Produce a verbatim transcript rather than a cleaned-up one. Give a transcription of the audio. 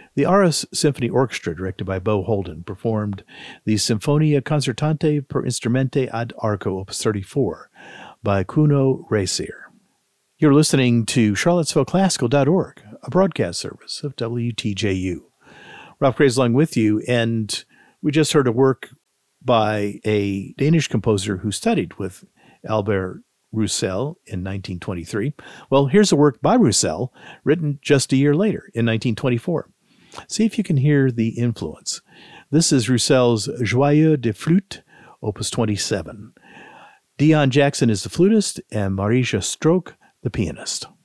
The Aarhus Symphony Orchestra, directed by Bo Holden, performed the Sinfonia Concertante per Instrumente ad Arco Opus thirty-four by Kuno Reisier. You're listening to Charlottesville Classical dot org, a broadcast service of W T J U. Ralph Graves along with you, and we just heard a work by a Danish composer who studied with Albert Roussel in nineteen twenty-three. Well, here's a work by Roussel written just a year later in nineteen twenty-four. See if you can hear the influence. This is Roussel's Joyeux de Flûte, Opus twenty-seven. Dion Jackson is the flutist and Marija Stroke the pianist.